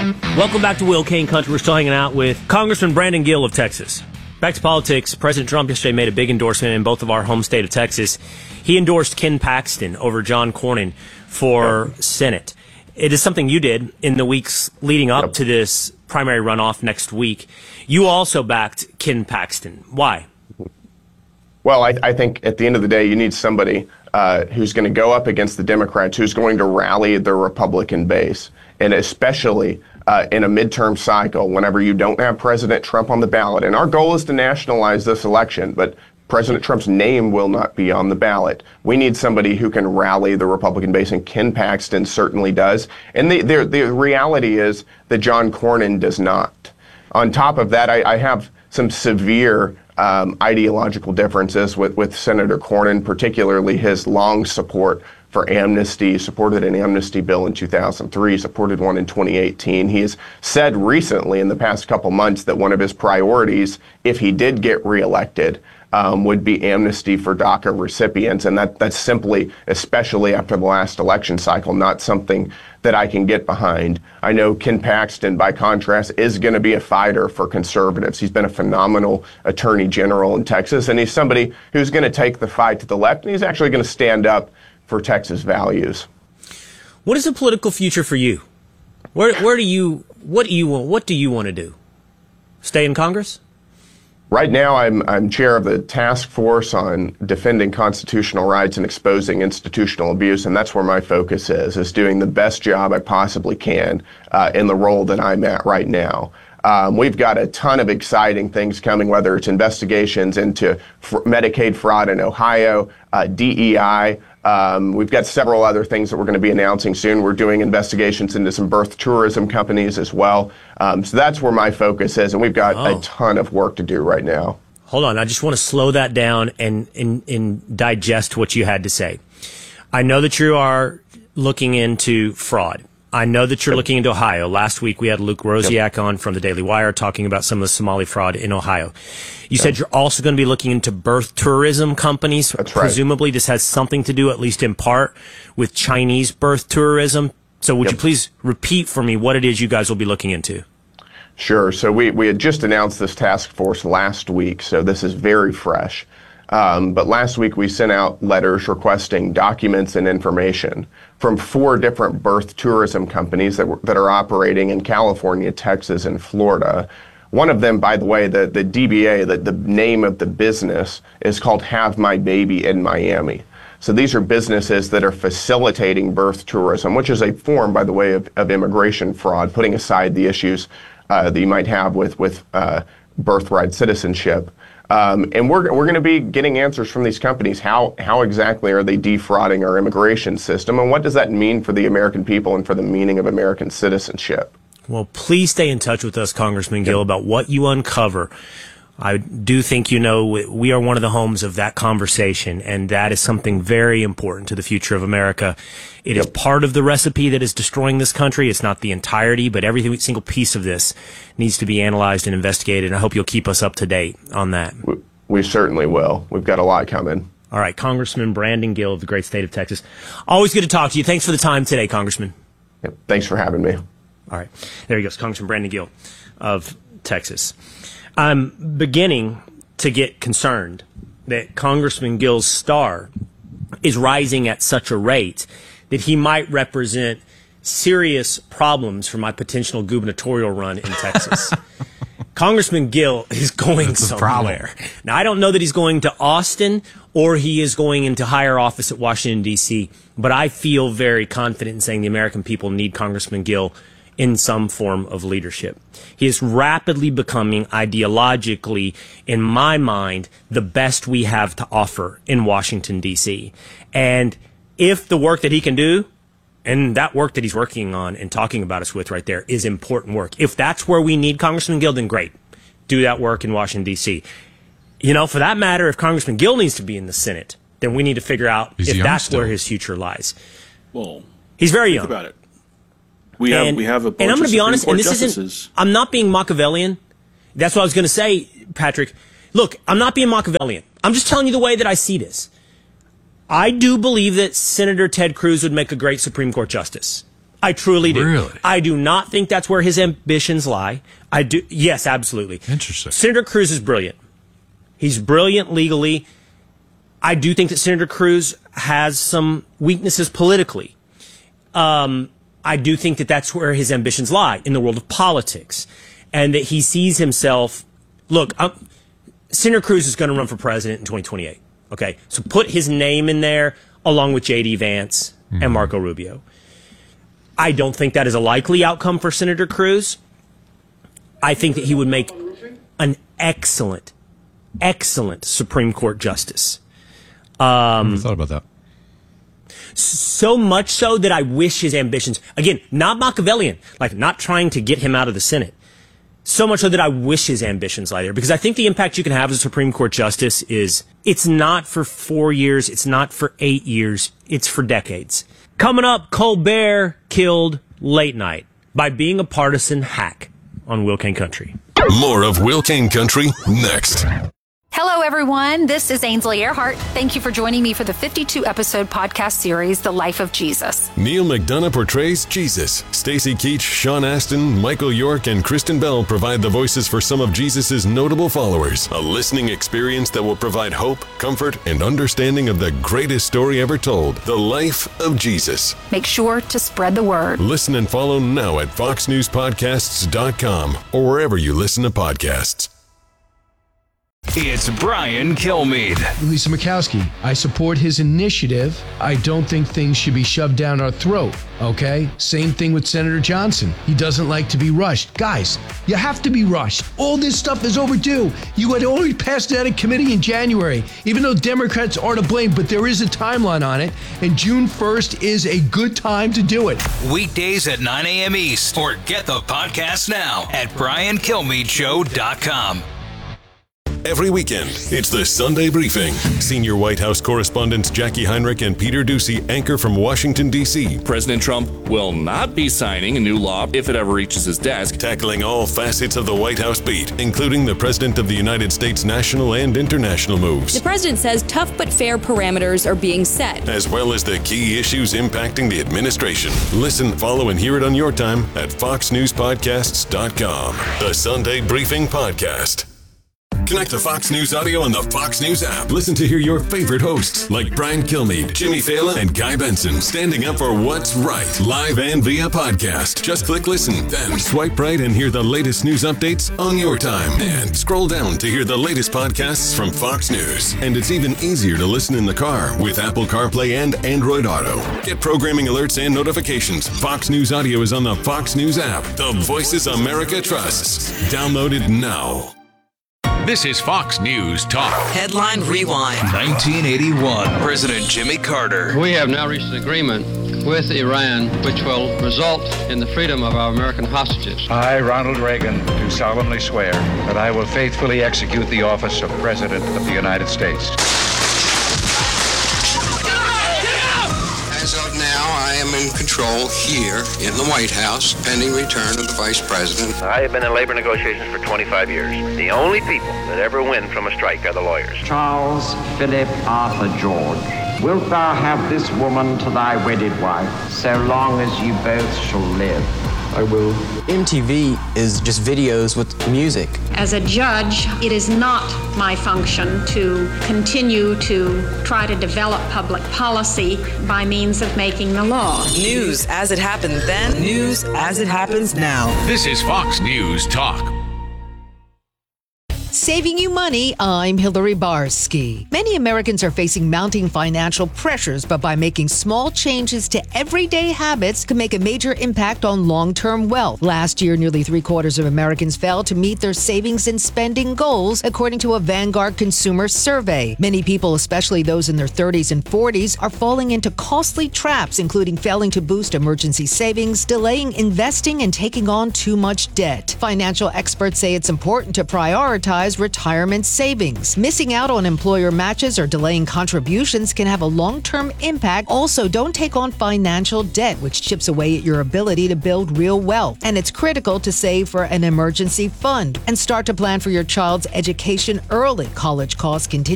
Welcome back to Will Kane Country. We're still hanging out with Congressman Brandon Gill of Texas. Back to politics. President Trump yesterday made a big endorsement in both of our home state of Texas. He endorsed Ken Paxton over John Cornyn for Senate. It is something you did in the weeks leading up to this primary runoff next week. You also backed Ken Paxton. Why? Well, I think at the end of the day, you need somebody who's going to go up against the Democrats, who's going to rally the Republican base, and especially in a midterm cycle, whenever you don't have President Trump on the ballot. And our goal is to nationalize this election, but President Trump's name will not be on the ballot. We need somebody who can rally the Republican base, and Ken Paxton certainly does. And the reality is that John Cornyn does not. On top of that, I have some severe ideological differences with Senator Cornyn, particularly his long support for amnesty, supported an amnesty bill in 2003, supported one in 2018. He has said recently in the past couple months that one of his priorities, if he did get reelected, would be amnesty for DACA recipients. And that's simply, especially after the last election cycle, not something that I can get behind. I know Ken Paxton, by contrast, is going to be a fighter for conservatives. He's been a phenomenal attorney general in Texas, and he's somebody who's going to take the fight to the left, and he's actually going to stand up for Texas values. What is the political future for you? What do you want to do? Stay in Congress? Right now, I'm chair of the task force on defending constitutional rights and exposing institutional abuse, and that's where my focus is doing the best job I possibly can in the role that I'm at right now. We've got a ton of exciting things coming, whether it's investigations into Medicaid fraud in Ohio, DEI. We've got several other things that we're going to be announcing soon. We're doing investigations into some birth tourism companies as well. So that's where my focus is, and we've got a ton of work to do right now. Hold on. I just want to slow that down and digest what you had to say. I know that you are looking into fraud. I know that you're looking into Ohio. Last week, we had Luke Rosiak on from the Daily Wire talking about some of the Somali fraud in Ohio. You said you're also going to be looking into birth tourism companies. That's right. Presumably, this has something to do, at least in part, with Chinese birth tourism. So would you please repeat for me what it is you guys will be looking into? Sure. So we had just announced this task force last week, so this is very fresh. But last week we sent out letters requesting documents and information from 4 different birth tourism companies that are operating in California, Texas, and Florida. One of them, by the way, the DBA, the name of the business is called Have My Baby in Miami. So these are businesses that are facilitating birth tourism, which is a form, by the way, of immigration fraud, putting aside the issues that you might have with birthright citizenship. And we're going to be getting answers from these companies. How exactly are they defrauding our immigration system? And what does that mean for the American people and for the meaning of American citizenship? Well, please stay in touch with us, Congressman Gill, about what you uncover. I do think we are one of the homes of that conversation, and that is something very important to the future of America. It is part of the recipe that is destroying this country. It's not the entirety, but every single piece of this needs to be analyzed and investigated, and I hope you'll keep us up to date on that. We certainly will. We've got a lot coming. All right, Congressman Brandon Gill of the great state of Texas. Always good to talk to you. Thanks for the time today, Congressman. Thanks for having me. All right. There he goes, Congressman Brandon Gill of Texas. I'm beginning to get concerned that Congressman Gill's star is rising at such a rate that he might represent serious problems for my potential gubernatorial run in Texas. Congressman Gill is going somewhere. Now, I don't know that he's going to Austin or he is going into higher office at Washington, D.C., but I feel very confident in saying the American people need Congressman Gill in some form of leadership. He is rapidly becoming ideologically, in my mind, the best we have to offer in Washington, D.C. And if the work that he can do, and that work that he's working on and talking about us with right there is important work. If that's where we need Congressman Gill, then great. Do that work in Washington, D.C. For that matter, if Congressman Gill needs to be in the Senate, then we need to figure out if that's where his future lies. Well, he's very young. Think about it. We have a bunch and I'm going to be honest, and this justices. I'm not being Machiavellian. That's what I was going to say, Patrick. Look, I'm not being Machiavellian. I'm just telling you the way that I see this. I do believe that Senator Ted Cruz would make a great Supreme Court justice. I truly do. Really? I do not think that's where his ambitions lie. I do. Yes, absolutely. Interesting. Senator Cruz is brilliant. He's brilliant legally. I do think that Senator Cruz has some weaknesses politically. I do think that that's where his ambitions lie, in the world of politics. And that he sees himself, look, Senator Cruz is going to run for president in 2028. Okay, so put his name in there along with J.D. Vance and Marco Rubio. I don't think that is a likely outcome for Senator Cruz. I think that he would make an excellent Supreme Court justice. I never thought about that. So much so that I wish his ambitions, again, not Machiavellian, like not trying to get him out of the Senate. So much so that I wish his ambitions lie there, because I think the impact you can have as a Supreme Court justice is, it's not for 4 years, it's not for 8 years, it's for decades. Coming up, Colbert killed late night by being a partisan hack on Will Kane Country. More of Will Kane Country next. Hello, everyone. This is Ainsley Earhart. Thank you for joining me for the 52-episode podcast series, The Life of Jesus. Neil McDonough portrays Jesus. Stacey Keach, Sean Astin, Michael York, and Kristen Bell provide the voices for some of Jesus' notable followers. A listening experience that will provide hope, comfort, and understanding of the greatest story ever told, The Life of Jesus. Make sure to spread the word. Listen and follow now at foxnewspodcasts.com or wherever you listen to podcasts. It's Brian Kilmeade. Lisa Murkowski, I support his initiative. I don't think things should be shoved down our throat, okay? Same thing with Senator Johnson. He doesn't like to be rushed. Guys, you have to be rushed. All this stuff is overdue. You had already passed it out of committee in January, even though Democrats are to blame, but there is a timeline on it, and June 1st is a good time to do it. Weekdays at 9 a.m. East, or get the podcast now at briankilmeadshow.com. Every weekend, it's the Sunday Briefing. Senior White House correspondents Jackie Heinrich and Peter Doocy anchor from Washington, D.C. President Trump will not be signing a new law if it ever reaches his desk. Tackling all facets of the White House beat, including the President of the United States' national and international moves. The president says tough but fair parameters are being set, as well as the key issues impacting the administration. Listen, follow, and hear it on your time at foxnewspodcasts.com. The Sunday Briefing Podcast. Connect to Fox News Audio on the Fox News app. Listen to hear your favorite hosts like Brian Kilmeade, Jimmy Fallon, and Guy Benson standing up for what's right, live and via podcast. Just click listen, then swipe right and hear the latest news updates on your time. And scroll down to hear the latest podcasts from Fox News. And it's even easier to listen in the car with Apple CarPlay and Android Auto. Get programming alerts and notifications. Fox News Audio is on the Fox News app. The voices America trusts. Download it now. This is Fox News Talk. Headline Rewind. 1981. President Jimmy Carter. We have now reached an agreement with Iran which will result in the freedom of our American hostages. I, Ronald Reagan, do solemnly swear that I will faithfully execute the office of President of the United States. As of now, I am in control here in the White House, pending return of the Vice President. I have been in labor negotiations for 25 years. The only people that ever win from a strike are the lawyers. Charles Philip Arthur George, wilt thou have this woman to thy wedded wife, so long as you both shall live? I will. MTV is just videos with music. As a judge, it is not my function to continue to try to develop public policy by means of making the law. News as it happened then, news as it happens now. This is Fox News Talk. Saving you money, I'm Hillary Barsky. Many Americans are facing mounting financial pressures, but by making small changes to everyday habits can make a major impact on long-term wealth. Last year, nearly 3/4 of Americans failed to meet their savings and spending goals, according to a Vanguard consumer survey. Many people, especially those in their 30s and 40s, are falling into costly traps, including failing to boost emergency savings, delaying investing, and taking on too much debt. Financial experts say it's important to prioritize retirement savings. Missing out on employer matches or delaying contributions can have a long-term impact. Also, don't take on financial debt, which chips away at your ability to build real wealth. And it's critical to save for an emergency fund and start to plan for your child's education early. College costs continue